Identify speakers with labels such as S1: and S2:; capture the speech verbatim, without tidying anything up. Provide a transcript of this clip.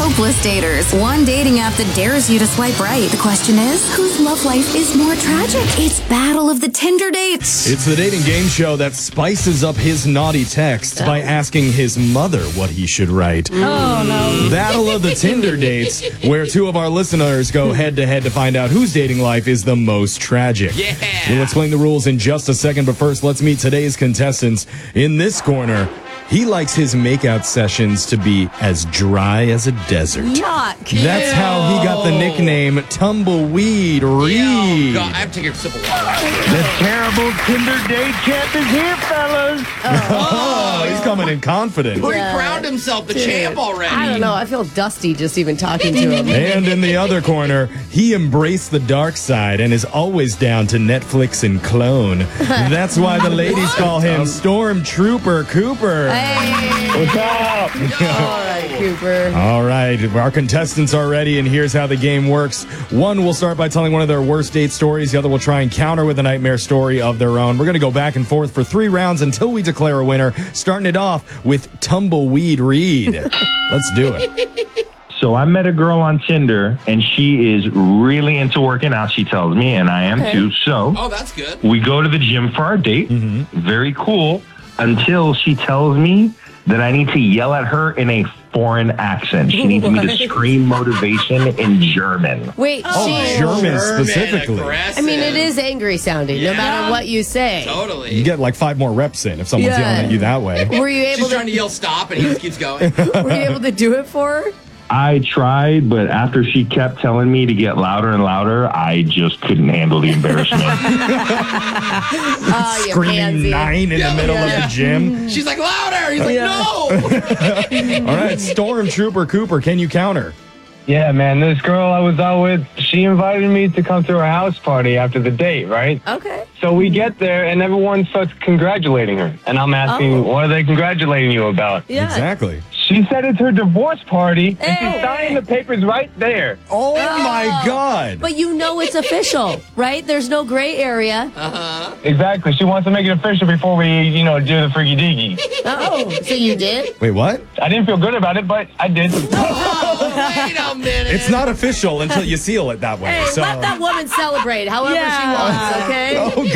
S1: hopeless daters. One dating app that dares you to swipe right. The question is, whose love life is more tragic? It's Battle of the Tinder Dates.
S2: It's the dating game show that spices up his naughty texts by asking his mother what he should write.
S3: Oh, no.
S2: Battle of the Tinder Dates, where two of our listeners go head-to-head to find out whose dating life is the most tragic.
S4: Yeah.
S2: We'll explain the rules in just a second, but first, let's meet today's contestants. In this corner, he likes his makeout sessions to be as dry as a desert.
S3: Yuck.
S2: That's how he got the nickname Tumbleweed Reed.
S4: Oh, God, I have to take a sip of water.
S5: The terrible Tinder date champ is here, fellas.
S2: Oh, he's coming in confident.
S4: He crowned himself the champ already.
S3: I don't know. I feel dusty just even talking to him.
S2: And in the other corner, he embraced the dark side and is always down to Netflix and clone. That's why the ladies call him Stormtrooper Cooper.
S3: Hey.
S5: What's up?
S3: All right, Cooper.
S2: All right, our contestants are ready, and here's how the game works. One will start by telling one of their worst date stories. The other will try and counter with a nightmare story of their own. We're going to go back and forth for three rounds until we declare a winner, starting it off with Tumbleweed Reed. Let's do it.
S5: So I met a girl on Tinder, and she is really into working out, she tells me, and I am
S3: Okay.
S5: too. So
S4: Oh, that's good.
S5: we go to the gym for our date. Very cool. Until she tells me that I need to yell at her in a foreign accent. She needs me to scream motivation in German.
S3: Wait,
S2: Oh,
S3: she...
S2: German specifically.
S3: I mean, it is angry sounding, no
S4: Yeah.
S3: matter what you say.
S4: Totally.
S2: You get like five more reps in if someone's
S3: Yeah.
S2: yelling at you that way.
S3: Were you able
S4: She's trying to
S3: to?
S4: yell stop, and he just keeps going.
S3: Were you able to do it for her?
S5: I tried, but after she kept telling me to get louder and louder, I just couldn't handle the embarrassment.
S3: Oh, you
S2: Screaming
S3: pansy.
S2: nine in
S4: Yeah,
S2: the middle
S4: yeah.
S2: of the gym.
S4: She's like, louder! He's like,
S3: Yeah.
S4: no!
S2: All right, Stormtrooper Cooper, can you counter?
S6: Yeah, man, this girl I was out with, she invited me to come to her house party after the date, right?
S3: Okay.
S6: So we get there and everyone starts congratulating her. And I'm asking,
S3: Oh.
S6: what are they congratulating you about?
S3: Yeah.
S2: Exactly.
S6: She said it's her divorce party and
S3: Hey.
S6: she's signing the papers right there.
S2: Oh, my God.
S3: But you know it's official, right? There's no gray area.
S6: Exactly. She wants to make it official before we, you know, do the freaky deaky.
S3: Oh, so you did?
S2: Wait, what?
S6: I didn't feel good about it, but I did.
S4: Oh, wait a minute.
S2: It's not official until you seal it that way.
S3: Hey,
S2: so.
S3: let that woman celebrate however she wants, okay?
S2: Oh,